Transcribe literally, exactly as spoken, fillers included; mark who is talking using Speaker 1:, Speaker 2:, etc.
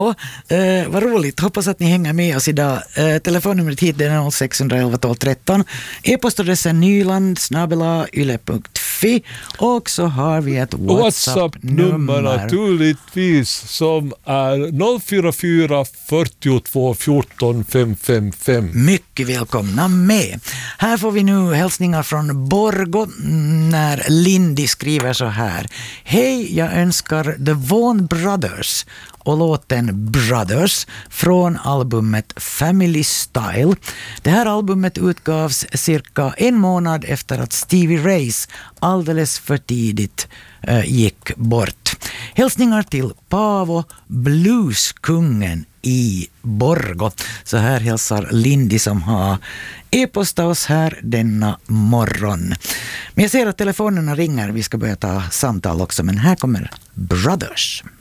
Speaker 1: Och, eh, vad roligt, hoppas att ni hänger med oss idag. Eh, telefonnumret hit är noll sex ett ett tolv tretton. E-postadressen nyland snabel-a yle punkt fi. Och så har vi ett WhatsApp-nummer.
Speaker 2: WhatsApp naturligtvis som är noll fyra fyra fyrtiotvå fjorton fem fem fem.
Speaker 1: Mycket välkomna med. Här får vi nu hälsningar från Borgo när Lindy skriver så här. Hej, jag önskar The Vaughan Brothers och låten Brothers från albumet Family Style. Det här albumet utgavs cirka en månad efter att Stevie Ray's alldeles för tidigt äh, gick bort. Hälsningar till Paavo, blueskungen i Borgo. Så här hälsar Lindy som har e-postat oss här denna morgon. Men jag ser att telefonerna ringer. Vi ska börja ta samtal också, men här kommer Brothers.